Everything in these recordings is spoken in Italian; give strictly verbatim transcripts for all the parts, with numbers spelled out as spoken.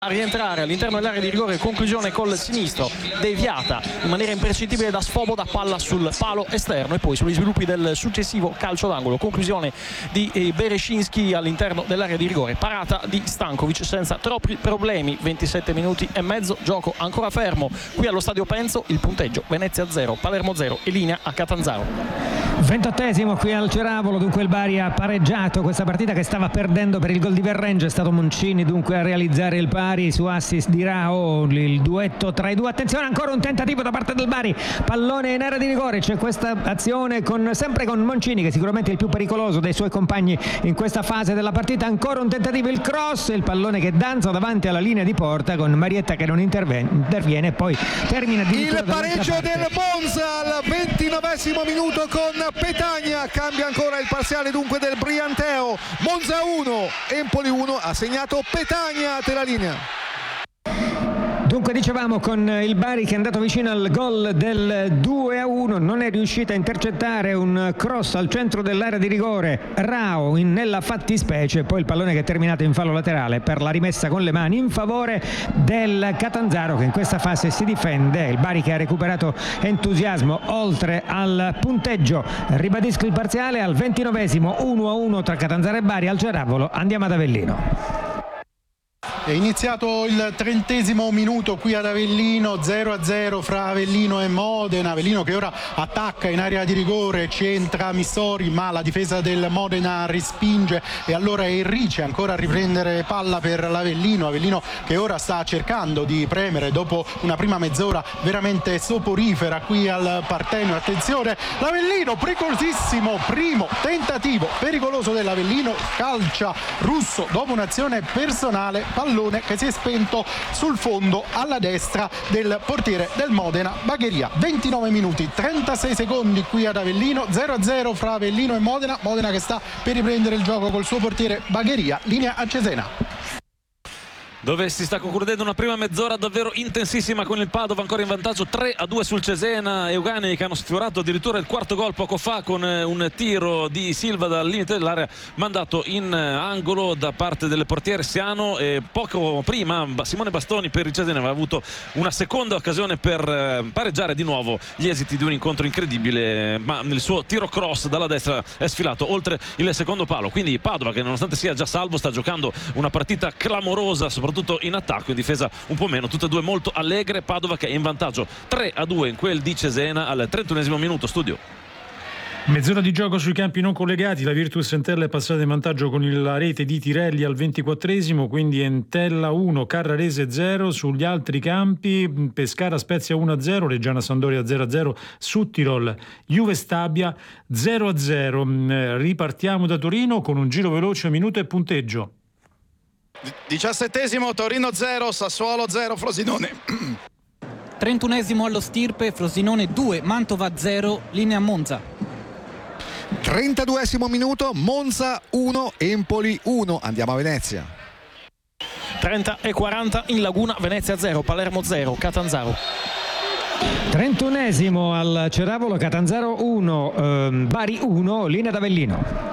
A rientrare all'interno dell'area di rigore, conclusione col sinistro, deviata in maniera imprescindibile da Svoboda, palla sul palo esterno e poi sugli sviluppi del successivo calcio d'angolo, conclusione di Bereshinski all'interno dell'area di rigore, parata di Stankovic senza troppi problemi. Ventisette minuti e mezzo, gioco ancora fermo qui allo stadio Penzo, il punteggio Venezia zero, Palermo zero e linea a Catanzaro. ventottesimo qui al Ceravolo, dunque il Bari ha pareggiato questa partita che stava perdendo per il gol di Verrenge, è stato Moncini dunque a realizzare il pari su assist di Rao, il duetto tra i due. Attenzione, ancora un tentativo da parte del Bari, pallone in area di rigore, c'è questa azione con, sempre con Moncini che sicuramente è il più pericoloso dei suoi compagni in questa fase della partita. Ancora un tentativo, il cross, il pallone che danza davanti alla linea di porta con Marietta che non interviene, interviene e poi termina di il pareggio del Monza al ventinovesimo minuto con Petagna, cambia ancora il parziale dunque del Brianteo. Monza uno, Empoli uno, ha segnato Petagna, te la linea. Dunque dicevamo con il Bari che è andato vicino al gol del due a uno, non è riuscito a intercettare un cross al centro dell'area di rigore Rao in, nella fattispecie, poi il pallone che è terminato in fallo laterale per la rimessa con le mani in favore del Catanzaro che in questa fase si difende. Il Bari che ha recuperato entusiasmo oltre al punteggio. Ribadisco il parziale al ventinovesimo, uno a uno tra Catanzaro e Bari al Ceravolo. Andiamo ad Avellino. È iniziato il trentesimo minuto qui ad Avellino, zero a zero fra Avellino e Modena. Avellino che ora attacca in area di rigore, centra Missori ma la difesa del Modena respinge e allora è Enrice ancora a riprendere palla per l'Avellino. Avellino che ora sta cercando di premere dopo una prima mezz'ora veramente soporifera qui al Partenio. Attenzione, l'Avellino pericolosissimo, primo tentativo pericoloso dell'Avellino, calcia Russo dopo un'azione personale, pallone che si è spento sul fondo alla destra del portiere del Modena Bagheria. ventinove minuti trentasei secondi qui ad Avellino, zero a zero fra Avellino e Modena. Modena che sta per riprendere il gioco col suo portiere Bagheria, linea a Cesena, dove si sta concludendo una prima mezz'ora davvero intensissima con il Padova ancora in vantaggio tre a due sul Cesena. Euganei che hanno sfiorato addirittura il quarto gol poco fa con un tiro di Silva dal limite dell'area mandato in angolo da parte del portiere Siano, e poco prima Simone Bastoni per il Cesena aveva avuto una seconda occasione per pareggiare di nuovo gli esiti di un incontro incredibile, ma nel suo tiro cross dalla destra è sfilato oltre il secondo palo. Quindi Padova che nonostante sia già salvo sta giocando una partita clamorosa, soprattutto in attacco, in difesa un po' meno, tutte e due molto allegre. Padova che è in vantaggio tre a due in quel di Cesena al trentunesimo minuto. Studio. Mezz'ora di gioco sui campi non collegati, la Virtus Entella è passata in vantaggio con la rete di Tirelli al ventiquattresimo, quindi Entella uno, Carrarese zero. Sugli altri campi Pescara Spezia uno a zero, Reggiana Sampdoria zero a zero, Südtirol Juve Stabia zero a zero. Ripartiamo da Torino con un giro veloce, minuto e punteggio. diciassettesimo, Torino zero, Sassuolo zero, Frosinone. trentunesimo allo Stirpe, Frosinone due, Mantova zero, linea Monza. trentaduesimo minuto, Monza uno, Empoli uno, andiamo a Venezia. trenta e quaranta in Laguna, Venezia zero, Palermo zero, Catanzaro. trentunesimo al Ceravolo, Catanzaro uno, ehm, Bari uno, linea d'Avellino.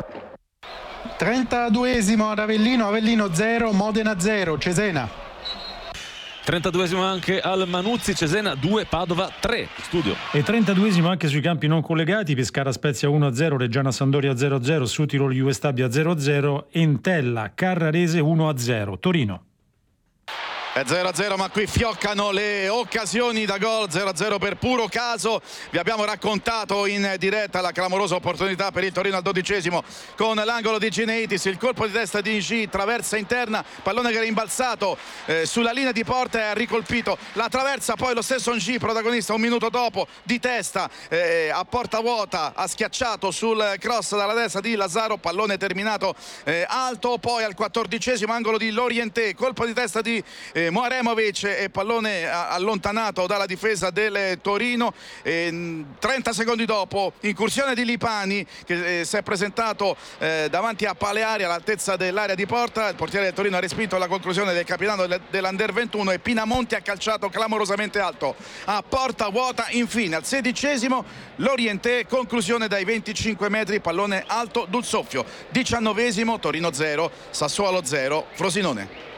trentaduesimo ad Avellino, Avellino zero, Modena zero, Cesena. trentaduesimo anche al Manuzzi, Cesena due, Padova tre. Studio. E trentaduesimo anche sui campi non collegati, Pescara Spezia uno a zero, Reggiana Sampdoria zero a zero, Südtirol Juve Stabia zero a zero, Entella Carrarese uno a zero, Torino. È zero a zero, ma qui fioccano le occasioni da gol. Zero a zero per puro caso. Vi abbiamo raccontato in diretta la clamorosa opportunità per il Torino al dodicesimo con l'angolo di Gineitis, il colpo di testa di G, traversa interna, pallone che era imbalzato eh, sulla linea di porta e ha ricolpito la traversa. Poi lo stesso G, protagonista un minuto dopo, di testa eh, a porta vuota, ha schiacciato sul cross dalla destra di Lazaro, pallone terminato eh, alto. Poi al quattordicesimo angolo di Lorientè, colpo di testa di eh, Moaremovic e pallone allontanato dalla difesa del Torino. E trenta secondi dopo incursione di Lipani che eh, si è presentato eh, davanti a Paleari all'altezza dell'area di porta. Il portiere del Torino ha respinto la conclusione del capitano dell'Under ventuno e Pinamonti ha calciato clamorosamente alto a porta vuota. Infine al sedicesimo Lorientè, conclusione dai venticinque metri, pallone alto sul soffio. diciannovesimo, Torino zero, Sassuolo zero, Frosinone.